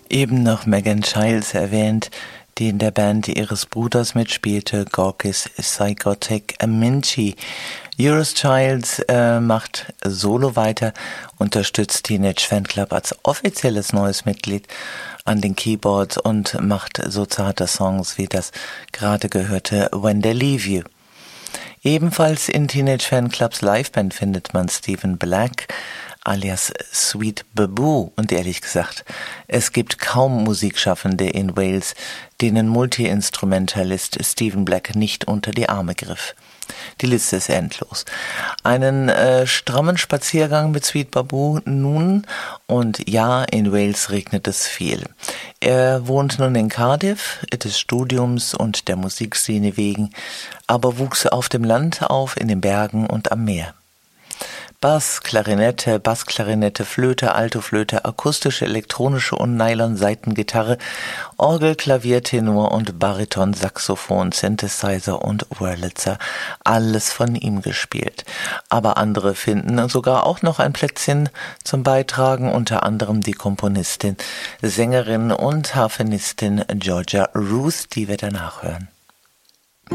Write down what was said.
Eben noch Megan Childs erwähnt, die in der Band ihres Bruders mitspielte, Gorkis Psychotic Aminci. Eurus Childs macht solo weiter, unterstützt Teenage Fanclub als offizielles neues Mitglied an den Keyboards und macht so zarte Songs wie das gerade gehörte When They Leave You. Ebenfalls in Teenage Fanclubs Liveband findet man Stephen Black alias Sweet Baboo, und ehrlich gesagt, es gibt kaum Musikschaffende in Wales, denen Multi-Instrumentalist Stephen Black nicht unter die Arme griff. Die Liste ist endlos. Einen strammen Spaziergang mit Sweet Baboo nun, und ja, in Wales regnet es viel. Er wohnt nun in Cardiff, des Studiums und der Musikszene wegen, aber wuchs auf dem Land auf, in den Bergen und am Meer. Bassklarinette, Flöte, Altoflöte, akustische, elektronische und Nylon-Saitengitarre, Orgel, Klavier, Tenor und Bariton, Saxophon, Synthesizer und Wurlitzer, alles von ihm gespielt. Aber andere finden sogar auch noch ein Plätzchen zum Beitragen, unter anderem die Komponistin, Sängerin und Harfenistin Georgia Ruth, die wir danach hören.